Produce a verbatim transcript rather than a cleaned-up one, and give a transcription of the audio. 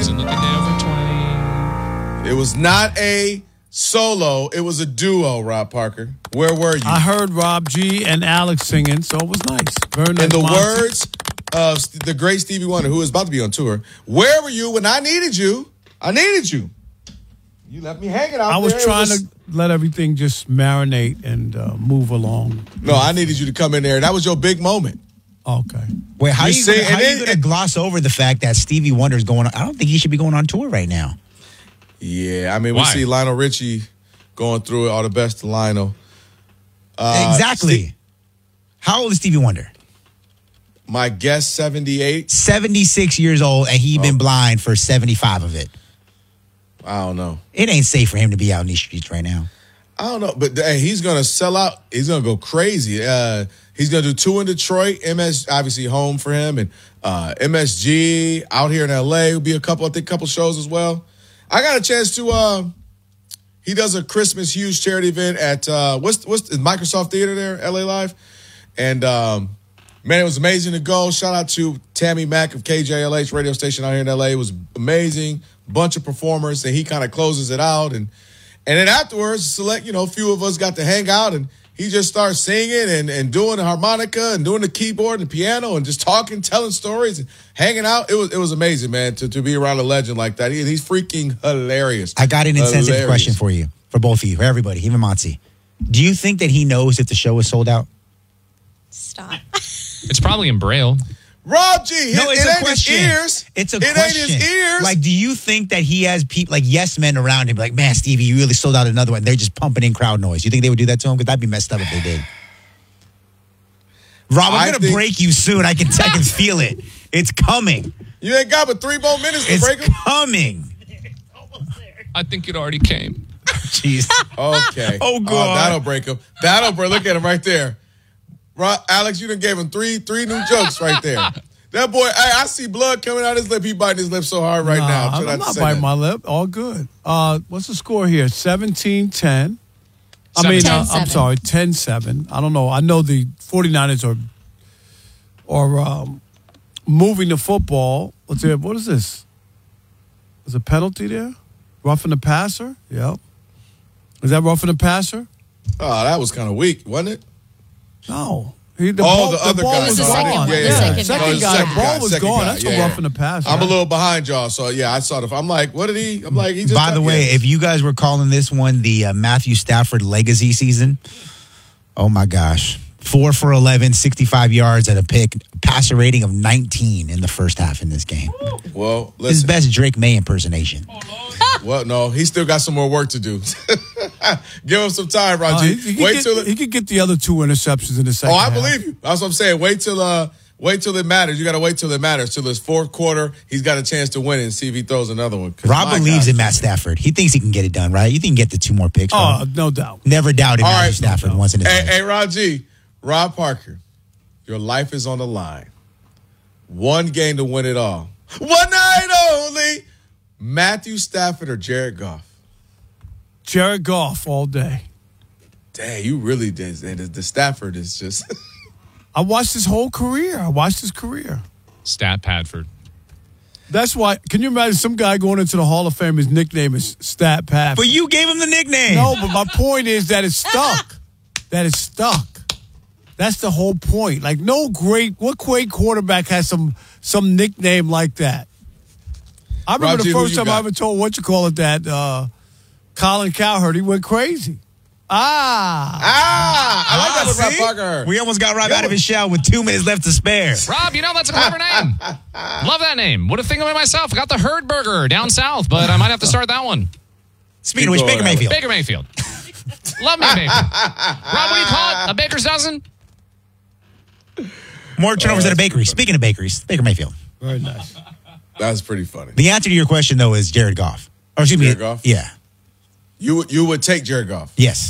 Doesn't look a day over twenty. It was not a solo. It was a duo, Rob Parker. Where were you? I heard Rob G and Alex singing, so it was nice. Very nice. In the Monty. words of the great Stevie Wonder, who is about to be on tour, where were you when I needed you? I needed you. You left me hanging out I was there. trying was... to let everything just marinate and uh, move along. No, I needed you to come in there. That was your big moment. Okay. Wait, how You you see, gonna, how and you then- going to gloss over the fact that Stevie Wonder's going on? I don't think he should be going on tour right now. Yeah, I mean, we Why? see Lionel Richie going through it. All the best to Lionel. Uh, exactly. Ste- How old is Stevie Wonder? My guess, seventy-eight. seventy-six years old, and he been blind for seventy-five of it. I don't know. It ain't safe for him to be out in these streets right now. I don't know, but hey, he's gonna sell out. He's gonna go crazy. Uh, he's gonna do two in Detroit. M S obviously home for him, and uh, M S G out here in L A will be a couple. I think a couple shows as well. I got a chance to. Uh, he does a Christmas huge charity event at uh, what's what's is Microsoft Theater there, L A Live, and um, man, it was amazing to go. Shout out to Tammy Mack of K J L H radio station out here in L A. It was amazing. Bunch of performers, and he kind of closes it out, and and then afterwards, select you know, a few of us got to hang out, and he just starts singing and, and doing the harmonica and doing the keyboard and piano and just talking, telling stories, and hanging out. It was it was amazing, man, to, to be around a legend like that. He, he's freaking hilarious. I got an insensitive Hilarious. question for you, for both of you, for everybody, even Monty. Do you think that he knows if the show is sold out? Stop. It's probably in Braille. Rob G, No, it, it's it a ain't question. his ears. It's a it question. ain't his ears. Like, do you think that he has people like yes men around him? Like, man, Stevie, you really sold out another one. They're just pumping in crowd noise. You think they would do that to him? Because that'd be messed up if they did. Rob, I'm I gonna think- break you soon. I can, I can feel it. It's coming. you ain't got but three more minutes to It's break him. coming. I think it already came. Jeez. Okay. Oh, God. that'll break him. That'll break. Look at him right there. Ro- Alex, you done gave him three three new jokes right there. That boy, I, I see blood coming out his lip. He biting his lip so hard right Nah, now. I'm, trying I'm to not say biting that. my lip. All good. Uh, what's the score here? seventeen ten. I mean, uh, I'm ten seven. sorry, ten seven. I don't know. I know the 49ers are are um, moving the football. What's it? What is this? Is a penalty there? Roughing the passer? Yep. Is that roughing the passer? Oh, that was kind of weak, wasn't it? No. He, the Oh, ball, the other ball guy. was The gone. second one. Yeah, The yeah. second second Oh, the guy. second The ball guy, was second gone. guy. That's Yeah, a yeah. roughing the passer. I'm a little behind y'all, so yeah, I saw the. I'm like, what did he? I'm like, he just. By the way, if you guys were calling this one the uh, Matthew Stafford legacy season, oh my gosh. Four for eleven, sixty-five yards and a pick, passer rating of nineteen in the first half in this game. well, His listen. best Drake May impersonation. Well, no, he still got some more work to do. Give him some time, Uh, Raji. he, he, could Wait get, till. It, he could get the other two interceptions in the second oh, I half. believe you. That's what I'm saying. Wait till. Uh, wait till it matters. You got to wait till it matters. Till his fourth quarter, he's got a chance to win and see if he throws another one. 'Cause Rob my believes God. in Matt Stafford. He thinks he can get it done, right? You think he can get the two more picks? Oh, Rob? no doubt. Never doubted All Matthew right. Stafford once in his Hey, life. hey, Raji, Rob Parker, your life is on the line. One game to win it all. One night only. Matthew Stafford or Jared Goff? Jared Goff all day. Dang, you really did. And the, the Stafford is just. I watched his whole career. I watched his career. Stat Padford. That's why. Can you imagine some guy going into the Hall of Fame? His nickname is Stat Pat. But you gave him the nickname. No, but my point is that it's stuck. That it's stuck. That's the whole point. Like no great, what great quarterback has some some nickname like that? I remember Raji, the who first you time got? I ever told what you call it that uh, Colin Cowherd, he went crazy. Ah, Ah, I like Ah, that with Rob see? Parker. We almost got Rob Yeah. out of his shell with two minutes left to spare. Rob, you know that's a clever name. Love that name. Would have think of it myself. I got the Herd Burger down south, but I might have to start that one. Speaking of which, Keep Baker going, Mayfield. Baker Mayfield. Love me, Baker. Rob, what do you call it? A baker's dozen? More turnovers at a bakery. Speaking of bakeries, Baker Mayfield. very nice. That's pretty funny. The answer to your question, though, is Jared Goff. Or excuse me. Jared Goff? Yeah. You would you would take Jared Goff. Yes.